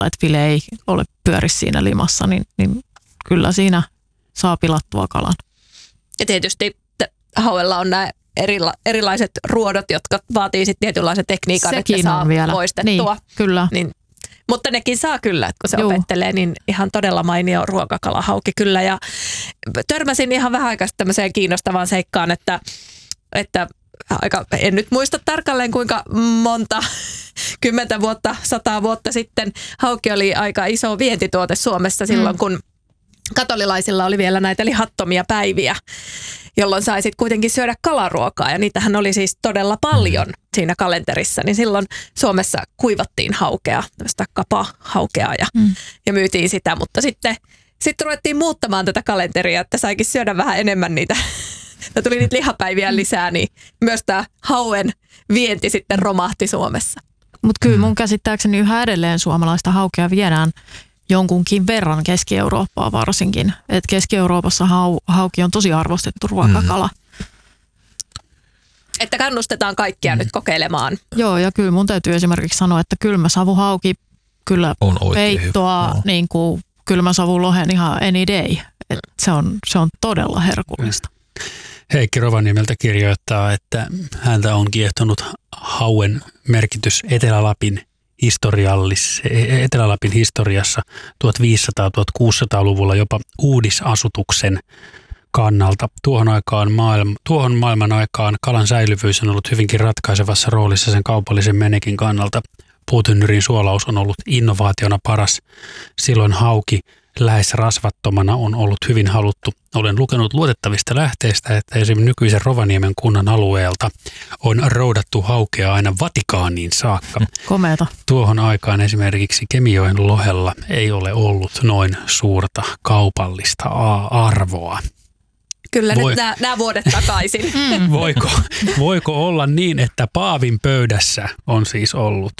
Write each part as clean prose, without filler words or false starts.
että file ei ole pyöri siinä limassa, niin kyllä siinä saa pilattua kalan. Ja tietysti hauella on nämä erilaiset ruodot, jotka vaatii sitten tietynlaisen tekniikan, sekin että ne saa vielä poistettua. Niin, kyllä. Niin, mutta nekin saa kyllä, että kun se opettelee, niin ihan todella mainio ruokakalahauki kyllä. Ja törmäsin ihan vähän aikaa tämmöiseen kiinnostavaan seikkaan, että en nyt muista tarkalleen kuinka monta 10 vuotta, 100 vuotta sitten hauki oli aika iso vientituote Suomessa silloin, kun katolilaisilla oli vielä näitä lihattomia päiviä, jolloin sai sitten kuitenkin syödä kalaruokaa ja niitähän oli siis todella paljon siinä kalenterissa, niin silloin Suomessa kuivattiin haukea, tämmöistä kapahaukea ja myytiin sitä, mutta sitten ruvettiin muuttamaan tätä kalenteria, että saikin syödä vähän enemmän niitä. Tuli niitä lihapäiviä lisää, niin myös tämä hauen vienti sitten romahti Suomessa. Mutta kyllä mun käsittääkseni yhä edelleen suomalaista haukea viedään jonkunkin verran Keski-Eurooppaa varsinkin. Et Keski-Euroopassa hauki on tosi arvostettu ruokakala. Että kannustetaan kaikkia nyt kokeilemaan. Joo, ja kyllä mun täytyy esimerkiksi sanoa, että kylmäsavuhauki kyllä peittoa niin kuin kylmäsavulohen ihan any day. Et se on todella herkullista. Heikki Rovaniemeltä kirjoittaa, että häntä on kiehtonut hauen merkitys Etelä-Lapin historiassa 1500-1600-luvulla jopa uudisasutuksen kannalta. Tuohon maailman aikaan kalan säilyvyys on ollut hyvinkin ratkaisevassa roolissa sen kaupallisen menekin kannalta. Puutynnyrin suolaus on ollut innovaationa paras. Silloin hauki lähes rasvattomana on ollut hyvin haluttu. Olen lukenut luotettavista lähteistä, että esimerkiksi nykyisen Rovaniemen kunnan alueelta on roudattu haukea aina Vatikaaniin saakka. Komeata. Tuohon aikaan esimerkiksi Kemijoen lohella ei ole ollut noin suurta kaupallista arvoa. Kyllä nyt nämä vuodet takaisin. Voiko olla niin, että Paavin pöydässä on siis ollut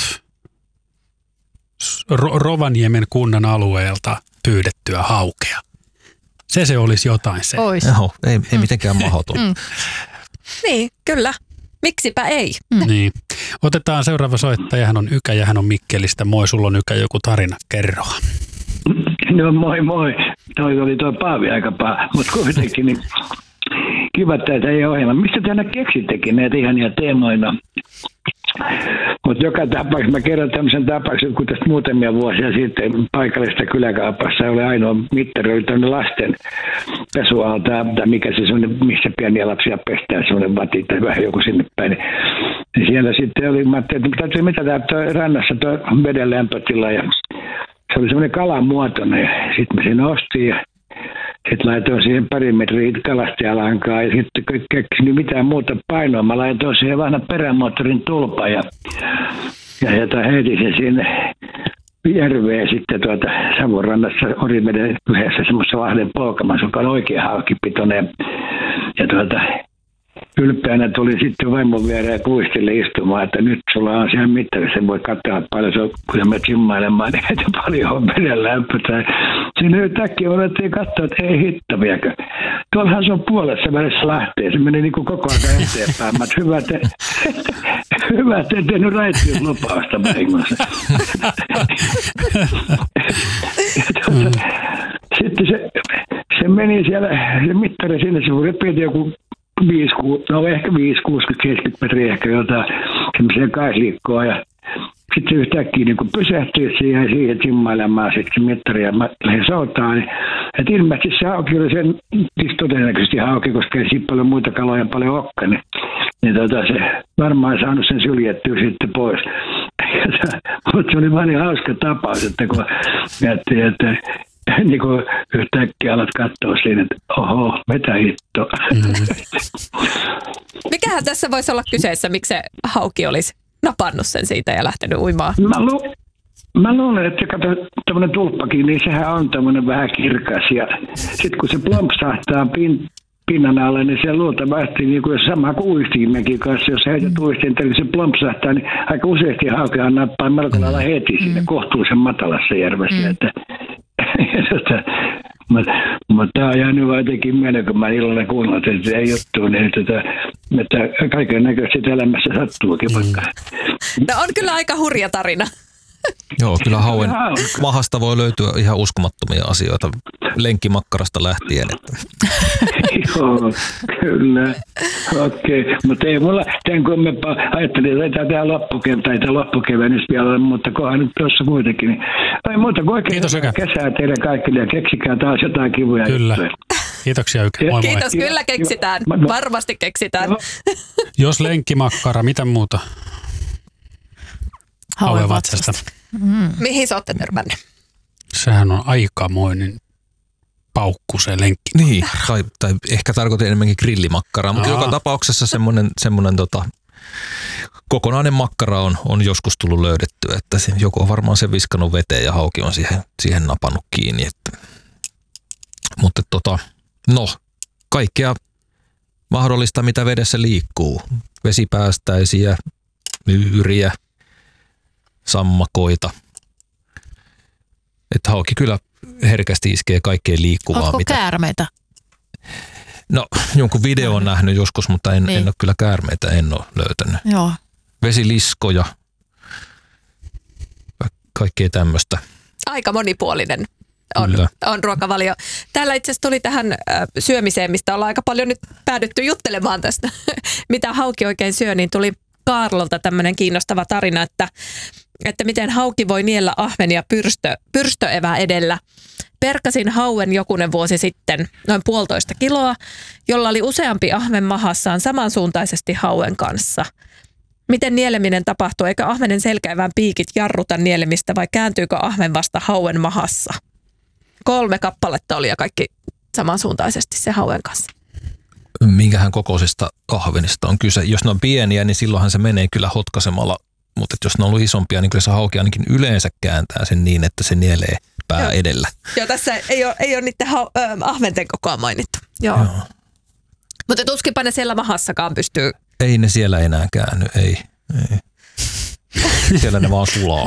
Rovaniemen kunnan alueelta pyydettyä haukea? Se olisi jotain se. Joo, ei mitenkään mahdoton. Niin, kyllä. Miksipä ei? Niin. Otetaan seuraava soittaja. Hän on Ykä ja hän on Mikkelistä. Moi, sulla on Ykä joku tarina. Kerroa. No moi. Toi oli tuo Paavi aika paha, mutta kuitenkin niin kiva, että ei ohjelma. Mistä te aina keksittekin näitä ihania teemoina? Mutta joka tapauksessa mä kerron tämmöisen tapauksen, kun tästä muutamia vuosia sitten paikallista kyläkaupassa oli ainoa mittari, oli tämmöinen lasten pesualta, tai mikä se semmoinen, missä pieniä lapsia pestään, semmoinen vati tai vähän joku sinne päin. Niin siellä sitten oli, mä ajattelin, että täytyy mitata rannassa tuo veden lämpötila, ja se oli semmoinen kalamuotoinen, ja sitten mä sen ostin, ja sitten laitoin siihen pari metriä kalastajalankaa ja sitten keksinyt mitään muuta painoa. Mä laitoin siihen vanhan perämoottorin tulpan ja heitin sen sinne järveen sitten Savonrannassa Oriveden yhdessä semmoisessa Lahden polkamassa, joka on oikein haukipitoinen. Ja ylpeänä tuli sitten vaimon viereen kuistille istumaan, että nyt sulla on siellä mittarissa, voi katsoa paljon, kun sä menet simmailemaan, niin että paljon on veden lämpötä. Siinä yhtäkkiä olettiin katsoa, että ei hitto viekö. Tuollahan se on puolessa välissä Lahteen, se meni niin kuin koko ajan eteenpäin. Mä hyvä, että en tehnyt raittiuslupausta vahingossa. Sitten se meni siellä, se mittari sinne, se voi repiä joku 5, 60, 70 metriä ehkä jotain semmoiseen kaisliikkoon ja sitten se yhtäkkiä niin kun pysähtyi siihen simmailemaan sitten se mittari ja mä lähdin soutaan. Niin, että ilmeisesti se hauki oli sen, siis todennäköisesti hauki, koska ei siinä paljon muita kaloja paljon olekaan. Niin se varmaan saanut sen syljettyä sitten pois. Mutta se oli vaan niin hauska tapaus, että kun miettii, että niin kuin yhtäkkiä alat katsoa siinä, että oho, mitä hitto. Mikähän tässä voisi olla kyseessä, miksi se hauki olisi napannut sen siitä ja lähtenyt uimaan? Mä luulen, että tämmöinen tulppakin, niin sehän on tämmöinen vähän kirkas. Ja sitten kun se plompsahtaa pinnan alle, niin se luultavasti niin kuin sama kuin uistiimenkin kanssa. Jos heität uistinta, niin se plompsahtaa, niin aika useasti haukehan nappaa melko lailla heti siinä kohtuullisen matalassa järvessä. Mutta tämä on jäänyt vaan jotenkin mieleen, kun mä illalla kuunnellut, että se ei juttu, niin että kaiken näköisesti elämässä sattuukin vaikka. No on kyllä aika hurja tarina. Joo, kyllä hauen mahasta voi löytyä ihan uskomattomia asioita lenkkimakkarasta lähtien. Että. Joo, kyllä. Okei, mutta ei mulla sen kummempaa. Ajattelin, että tehdään loppukevennys vielä, mutta kohan nyt tuossa kuitenkin. Ei muuta kuin oikein kesää teille kaikille ja keksikää taas jotain kivuja. Kyllä. Kiitoksia Ykä. Moi moi. Kiitos, kyllä keksitään. Varmasti keksitään. Jos lenkkimakkara, mitä muuta? Hauen vatsasta. Mihin sä ootte törmännyt? Sehän on aikamoinen paukku se lenkki. Niin, tai ehkä tarkoitin enemmänkin grillimakkaraa, mutta joka tapauksessa semmoinen kokonainen makkara on joskus tullut löydettyä, että joku on varmaan sen viskannut veteen ja hauki on siihen napannut kiinni. Mutta kaikkea mahdollista, mitä vedessä liikkuu. Vesipäästäisiä, myyriä, sammakoita. Että hauki kyllä herkästi iskee kaikkeen liikkuvaan. Ootko käärmeitä? No, jonkun video on nähnyt joskus, mutta en ole kyllä käärmeitä, en ole löytänyt. Joo. Vesiliskoja, kaikkea tämmöistä. Aika monipuolinen on ruokavalio. Täällä itse asiassa tuli tähän syömiseen, mistä ollaan aika paljon nyt päädytty juttelemaan tästä, mitä hauki oikein syö, niin tuli Kaarlolta tämmöinen kiinnostava tarina, että miten hauki voi niellä ahvenia pyrstöevä edellä. Perkasin hauen jokunen vuosi sitten, noin 1,5 kiloa, jolla oli useampi ahven mahassaan samansuuntaisesti hauen kanssa. Miten nieleminen tapahtuu? Eikö ahvenen selkäivän piikit jarruta nielemistä vai kääntyykö ahven vasta hauen mahassa? 3 kappaletta oli ja kaikki samansuuntaisesti se hauen kanssa. Minkähän kokoisesta ahvenista on kyse? Jos ne on pieniä, niin silloinhan se menee kyllä hotkaisemalla, mutta jos ne on ollut isompia, niin kyllä se hauki ainakin yleensä kääntää sen niin, että se nielee pää edellä. Joo, tässä ei ole niiden ahventen kokoa mainittu. Joo. Mutta tuskinpa ne siellä mahassakaan pystyy. Ei ne siellä enää käänny, ei. Siellä ne vaan sulaa.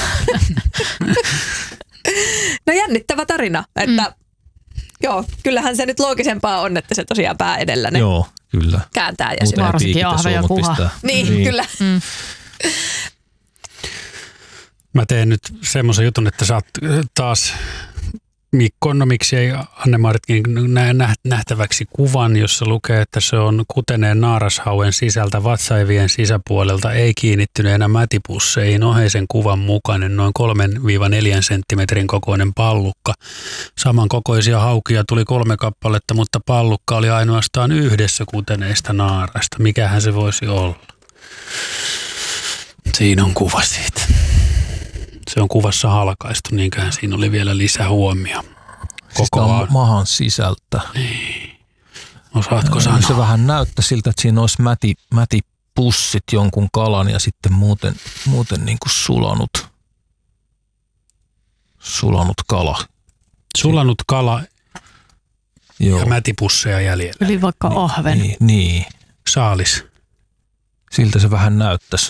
No jännittävä tarina, että joo, kyllähän se nyt loogisempaa on, että se tosiaan pää edellä ne kyllä. Kääntää. Ja muuten varsinkin ahve ja kuha. Niin, kyllä. Mä teen nyt semmoisen jutun, että saat taas Mikko, no miksi ei Anne-Maaritkin nähtäväksi kuvan, jossa lukee, että se on kuteneen naarashauen sisältä vatsaivien sisäpuolelta ei kiinnittyneenä mätipusseihin oheisen kuvan mukainen noin 3-4 senttimetrin kokoinen pallukka. Samankokoisia haukia tuli 3 kappaletta, mutta pallukka oli ainoastaan yhdessä kuteneista naarasta. Mikähän se voisi olla? Siinä on kuva siitä. Se on kuvassa halkaistu, niinköhän siinä oli vielä lisähuomio. Koko mahan sisältä. Niin. Osaatko sanoa? Se vähän näyttää siltä, että siinä olisi mätipussit jonkun kalan ja sitten muuten niin kuin sulanut kala. Sulanut kala Joo. Ja mätipusseja jäljellä. Eli vaikka ahven. Niin. Saalis. Siltä se vähän näyttäisi.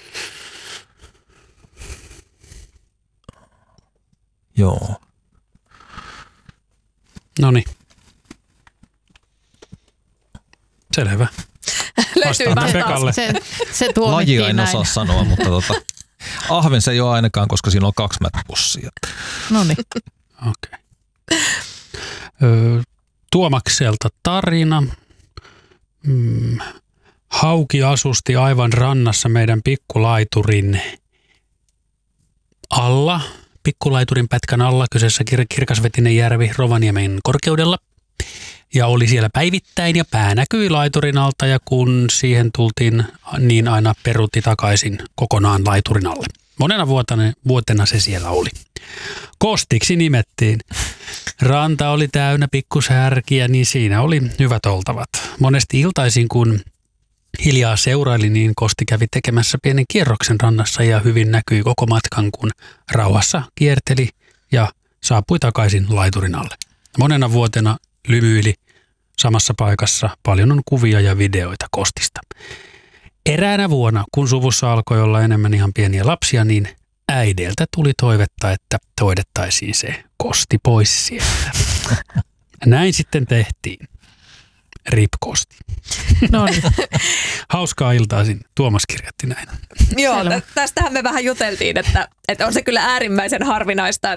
Joo. Noniin. Selvä. Löytyy vastaus. Se tuomittiin lajia en näin. osaa sanoa, mutta ahven se ei ole ainakaan, koska siinä on 2 mätipussia. Noniin. Okei. Tuomakselta tarina. Hauki asusti aivan rannassa meidän pikkulaiturin alla. Pikkulaiturin pätkän alla, kyseessä kirkasvetinen järvi Rovaniemen korkeudella. Ja oli siellä päivittäin ja pää näkyi laiturin alta ja kun siihen tultiin, niin aina peruutti takaisin kokonaan laiturin alle. Monena vuotena se siellä oli. Kostiksi nimettiin. Ranta oli täynnä pikkusärkiä, niin siinä oli hyvät oltavat. Monesti iltaisin, kun hiljaa seuraili, niin Kosti kävi tekemässä pienen kierroksen rannassa ja hyvin näkyi koko matkan, kun rauhassa kierteli ja saapui takaisin laiturin alle. Monena vuotena lymyili samassa paikassa. Paljon on kuvia ja videoita Kostista. Eräänä vuonna, kun suvussa alkoi olla enemmän ihan pieniä lapsia, niin äideiltä tuli toivetta, että toidettaisiin se Kosti pois sieltä. Näin sitten tehtiin. ripkosti. No niin. Hauskaa iltaa sinne. Tuomas kirjoitti näin. Joo, tästähän me vähän juteltiin, että on se kyllä äärimmäisen harvinaista,